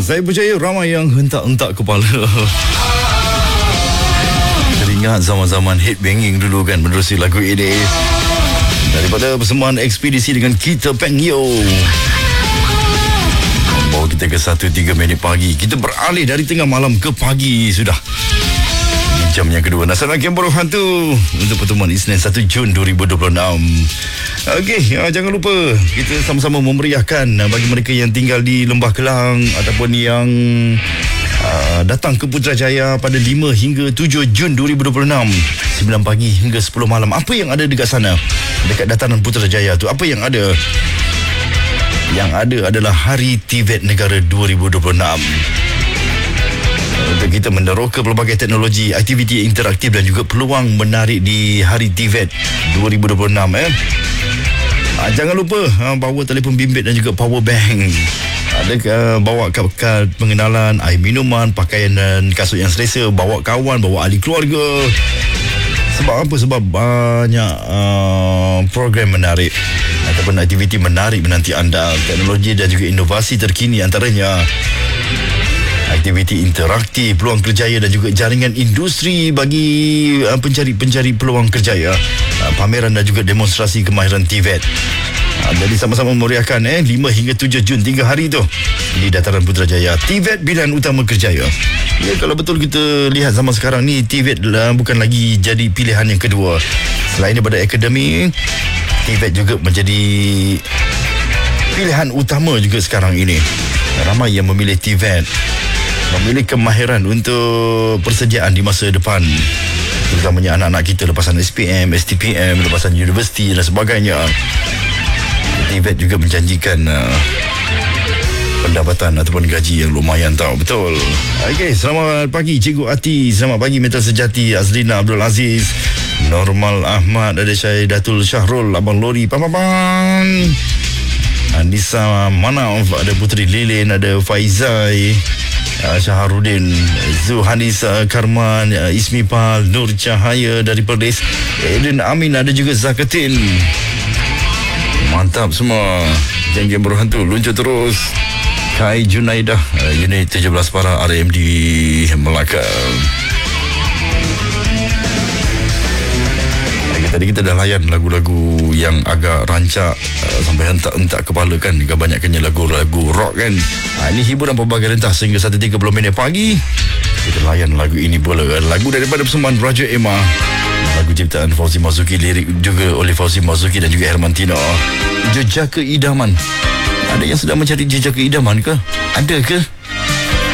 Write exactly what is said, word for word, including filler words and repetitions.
Saya percaya ramai yang hentak-hentak kepala. Teringat zaman-zaman headbanging dulu kan, menerusi lagu ini daripada persembahan ekspedisi dengan Kita Pengyo. Bawa kita ke satu tiga minit pagi. Kita beralih dari tengah malam ke pagi sudah. Jam yang kedua Nasional Kembara Hantu untuk pertemuan Isnin satu Jun dua ribu dua puluh enam. Okey, uh, jangan lupa kita sama-sama memeriahkan uh, bagi mereka yang tinggal di Lembah Kelang ataupun yang uh, datang ke Putrajaya pada lima hingga tujuh Jun dua ribu dua puluh enam, sembilan pagi hingga sepuluh malam. Apa yang ada dekat sana? Dekat dataran Putrajaya tu, apa yang ada? Yang ada adalah Hari TVET Negara dua ribu dua puluh enam. Untuk kita meneroka pelbagai teknologi, aktiviti interaktif dan juga peluang menarik di Hari TVET dua ribu dua puluh enam eh. Ha, jangan lupa ha, bawa telefon bimbit dan juga power bank. Ada uh, bawa kad pengenalan, air minuman, pakaian dan kasut yang selesa, bawa kawan, bawa ahli keluarga. Sebab apa? Sebab banyak uh, program menarik ataupun aktiviti menarik menanti anda. Teknologi dan juga inovasi terkini antaranya aktiviti interaktif, peluang kerjaya dan juga jaringan industri bagi uh, pencari-pencari peluang kerjaya, uh, pameran dan juga demonstrasi kemahiran TVET. Uh, jadi sama-sama memeriahkan eh lima hingga tujuh Jun, tiga hari tu di dataran Putrajaya. TVET Pilihan Utama Kerjaya. Ya, kalau betul kita lihat zaman sekarang ni, TVET uh, bukan lagi jadi pilihan yang kedua. Selain daripada akademik, TVET juga menjadi pilihan utama juga sekarang ini. Ramai yang memilih TVET, memilih kemahiran untuk persediaan di masa depan, terutamanya anak-anak kita lepasan S P M, S T P M, lepasan universiti dan sebagainya. TVET juga menjanjikan uh, pendapatan ataupun gaji yang lumayan tau, betul. Okey, selamat pagi Cikgu Ati, selamat pagi Mental Sejati, Azlina Abdul Aziz, Normal Ahmad, ada Syaidatul Syahrul, Abang Lori, pam-pam-pam, Andisa Manaf, ada Putri Lilin, ada Faizai, Uh, Syaharudin, Zuhanis uh, Karman, uh, Ismi Pal, Nur Cahaya dari Perlis, Eden Amin, ada juga Zakatin. Mantap semua. Geng-geng berhantu luncur terus. Kai Junaidah, uh, unit tujuh belas para R M D Melaka. Tadi kita dah layan lagu-lagu yang agak rancak, uh, sampai hentak-hentak kepala kan. Kebanyakannya lagu-lagu rock kan. Ha, ini hiburan pelbagai rentas sehingga satu tiga puluh minit pagi. Kita layan lagu ini pula. Lagu daripada persembahan Raja Emma. Lagu ciptaan Fauzi Mazuki, lirik juga oleh Fauzi Mazuki dan juga Hermantino. Jejak Keidaman. Ada yang sedang mencari jejak keidaman ke? Ada ke?